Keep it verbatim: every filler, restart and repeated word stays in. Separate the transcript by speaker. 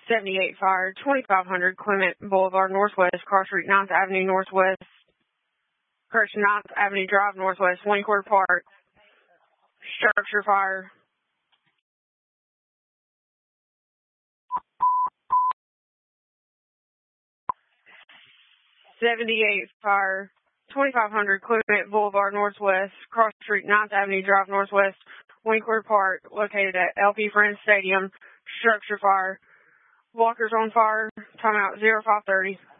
Speaker 1: seventy-eight fire, twenty-five hundred Clement Boulevard Northwest, Cross Street, ninth Avenue Northwest, correction, ninth Avenue Drive Northwest, Windward Park. Structure fire. seventy-eight fire, twenty-five hundred Clement Boulevard Northwest, Cross Street, ninth Avenue Drive Northwest, Windward Park, located at L P Friends Stadium. Structure fire. Walkers on fire. Timeout zero five thirty.